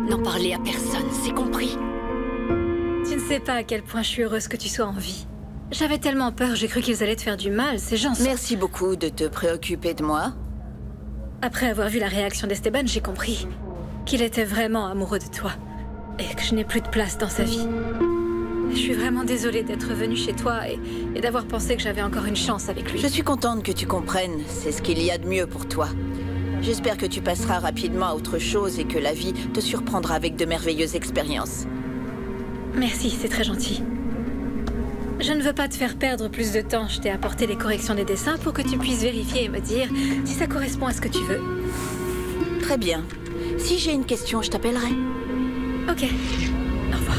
N'en parler à personne, c'est compris? Tu ne sais pas à quel point je suis heureuse que tu sois en vie. J'avais tellement peur, j'ai cru qu'ils allaient te faire du mal, ces gens sont... Merci beaucoup de te préoccuper de moi. Après avoir vu la réaction d'Esteban, j'ai compris qu'il était vraiment amoureux de toi. Et que je n'ai plus de place dans sa vie. Je suis vraiment désolée d'être venue chez toi et d'avoir pensé que j'avais encore une chance avec lui. Je suis contente que tu comprennes, c'est ce qu'il y a de mieux pour toi. J'espère que tu passeras rapidement à autre chose et que la vie te surprendra avec de merveilleuses expériences. Merci, c'est très gentil. Je ne veux pas te faire perdre plus de temps. Je t'ai apporté les corrections des dessins pour que tu puisses vérifier et me dire si ça correspond à ce que tu veux. Très bien. Si j'ai une question, je t'appellerai. Ok. Au revoir.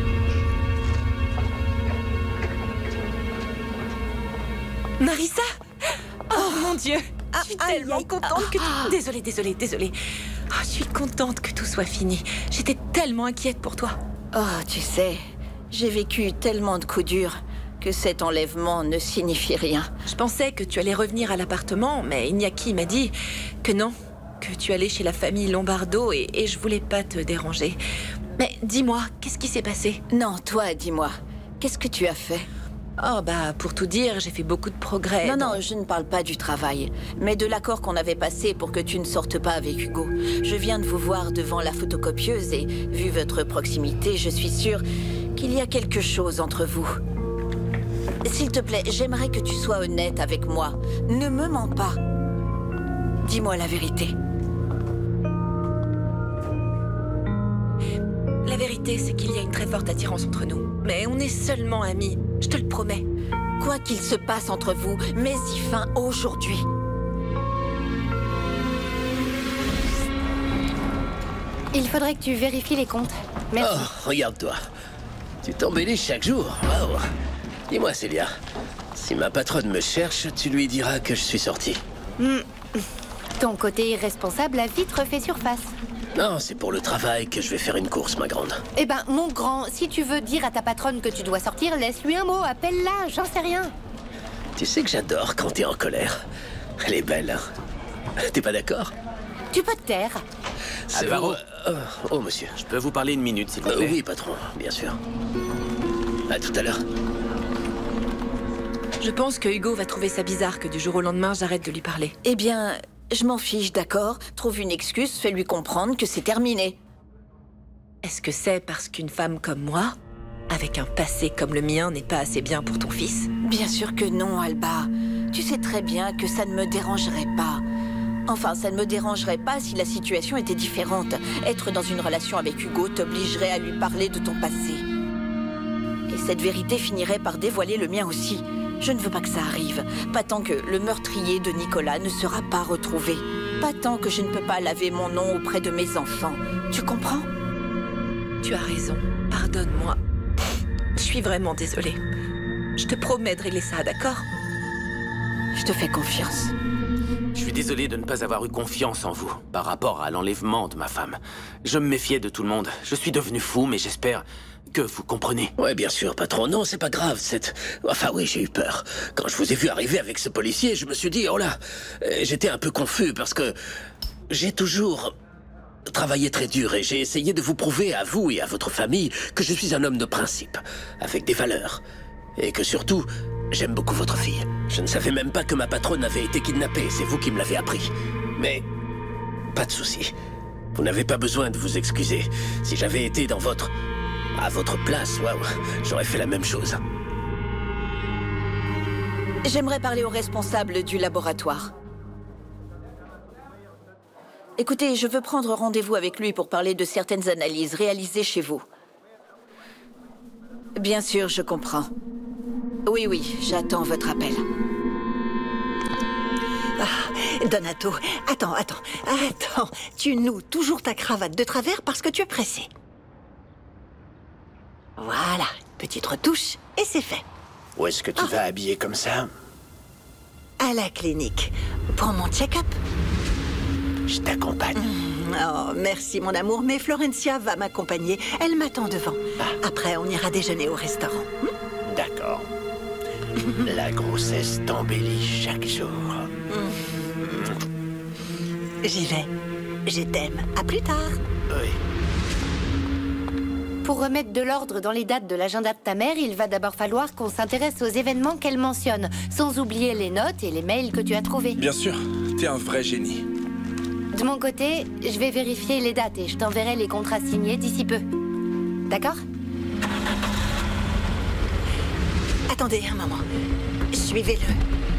Marissa! Oh mon Dieu! Je suis tellement contente que tu... Désolée. Oh, je suis contente que tout soit fini. J'étais tellement inquiète pour toi. Oh, tu sais, j'ai vécu tellement de coups durs que cet enlèvement ne signifie rien. Je pensais que tu allais revenir à l'appartement, mais Iñaki m'a dit que non, que tu allais chez la famille Lombardo et je voulais pas te déranger. Mais dis-moi, qu'est-ce qui s'est passé? Non, toi, dis-moi, qu'est-ce que tu as fait? Oh bah, pour tout dire, j'ai fait beaucoup de progrès. Non, je ne parle pas du travail, mais de l'accord qu'on avait passé pour que tu ne sortes pas avec Hugo. Je viens de vous voir devant la photocopieuse et, vu votre proximité, je suis sûre qu'il y a quelque chose entre vous. S'il te plaît, j'aimerais que tu sois honnête avec moi. Ne me mens pas. Dis-moi la vérité. La vérité, c'est qu'il y a une très forte attirance entre nous. Mais on est seulement amis, je te le promets. Quoi qu'il se passe entre vous, mets-y fin aujourd'hui. Il faudrait que tu vérifies les comptes. Merci. Oh, regarde-toi. Tu t'embellis chaque jour. Waouh. Dis-moi, Célia, si ma patronne me cherche, tu lui diras que je suis sorti. Ton côté irresponsable a vite refait surface. Non, c'est pour le travail que je vais faire une course, ma grande. Eh ben, mon grand, si tu veux dire à ta patronne que tu dois sortir, laisse-lui un mot, appelle-la, j'en sais rien. Tu sais que j'adore quand t'es en colère. Elle est belle, hein. T'es pas d'accord? Tu peux te taire. Alvaro, oh, monsieur. je peux vous parler une minute, s'il vous plaît? Oui, patron, bien sûr. À tout à l'heure. Je pense que Hugo va trouver ça bizarre que du jour au lendemain, j'arrête de lui parler. Eh bien, je m'en fiche, d'accord? Trouve une excuse, fais-lui comprendre que c'est terminé. Est-ce que c'est parce qu'une femme comme moi, avec un passé comme le mien, n'est pas assez bien pour ton fils? Bien sûr que non, Alba. Tu sais très bien que ça ne me dérangerait pas. Enfin, ça ne me dérangerait pas si la situation était différente. Être dans une relation avec Hugo t'obligerait à lui parler de ton passé. Et cette vérité finirait par dévoiler le mien aussi. Je ne veux pas que ça arrive. Pas tant que le meurtrier de Nicolas ne sera pas retrouvé. Pas tant que je ne peux pas laver mon nom auprès de mes enfants. Tu comprends? Tu as raison. Pardonne-moi. Je suis vraiment désolée. Je te promets de régler ça, d'accord? Je te fais confiance. Je suis désolé de ne pas avoir eu confiance en vous par rapport à l'enlèvement de ma femme. Je me méfiais de tout le monde. Je suis devenu fou, mais j'espère que vous comprenez. Ouais, bien sûr, patron. Non, c'est pas grave, Enfin oui, j'ai eu peur. Quand je vous ai vu arriver avec ce policier, je me suis dit, oh là, j'étais un peu confus parce que j'ai toujours travaillé très dur et j'ai essayé de vous prouver à vous et à votre famille que je suis un homme de principe, avec des valeurs. Et que surtout, j'aime beaucoup votre fille. Je ne savais même pas que ma patronne avait été kidnappée, c'est vous qui me l'avez appris. Mais pas de souci. Vous n'avez pas besoin de vous excuser. Si j'avais été à votre place, waouh, j'aurais fait la même chose. J'aimerais parler au responsable du laboratoire. Écoutez, je veux prendre rendez-vous avec lui pour parler de certaines analyses réalisées chez vous. Bien sûr, je comprends. Oui, j'attends votre appel. Donato, attends. Tu noues toujours ta cravate de travers parce que tu es pressé. Voilà, petite retouche, et c'est fait. Où est-ce que tu vas habiller comme ça? À la clinique, pour mon check-up. Je t'accompagne. Oh, merci mon amour, mais Florencia va m'accompagner. Elle m'attend devant. Après, on ira déjeuner au restaurant. D'accord. La grossesse t'embellit chaque jour. J'y vais. Je t'aime. À plus tard. Oui. Pour remettre de l'ordre dans les dates de l'agenda de ta mère, il va d'abord falloir qu'on s'intéresse aux événements qu'elle mentionne, sans oublier les notes et les mails que tu as trouvés. Bien sûr, t'es un vrai génie. De mon côté, je vais vérifier les dates et je t'enverrai les contrats signés d'ici peu. D'accord? Attendez un moment. Suivez-le.